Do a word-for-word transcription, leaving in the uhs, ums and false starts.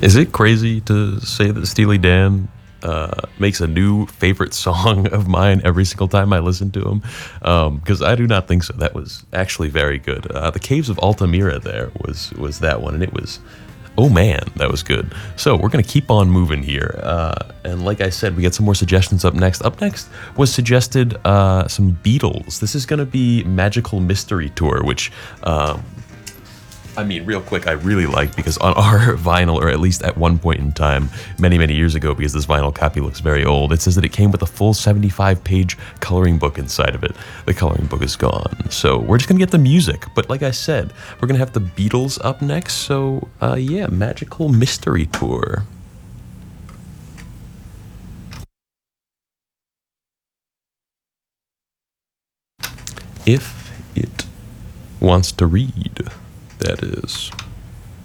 Is it crazy to say that Steely Dan uh, makes a new favorite song of mine every single time I listen to him? Because I do not think so. That was actually very good. Uh, the Caves of Altamira there was was that one, and it was, oh man, that was good. So we're gonna keep on moving here, uh, and like I said, we got some more suggestions up next. Up next was suggested uh, some Beatles. This is gonna be Magical Mystery Tour, which. Um, I mean, real quick, I really like because on our vinyl, or at least at one point in time, many, many years ago, because this vinyl copy looks very old, it says that it came with a full seventy-five page coloring book inside of it. The coloring book is gone. So we're just going to get the music. But like I said, we're going to have the Beatles up next. So, uh, yeah, Magical Mystery Tour. If it wants to read, that is.